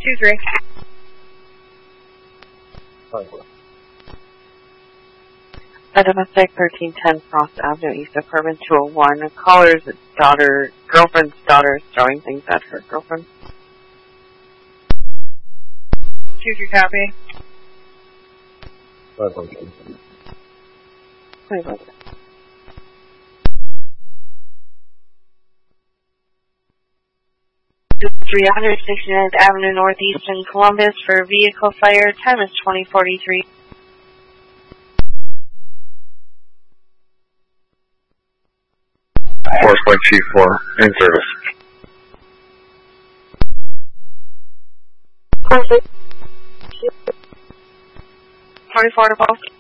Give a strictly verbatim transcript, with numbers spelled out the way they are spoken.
two three. A domestic thirteen ten Frost Avenue, East Apartment two oh one. A caller's daughter, girlfriend's daughter is throwing things at her girlfriend. two three copy. Five one two. Five one two. three hundred sixty-ninth Avenue Northeast in Columbus for vehicle fire. Time is twenty forty-three. four point two four, in service. twenty-four to twelve.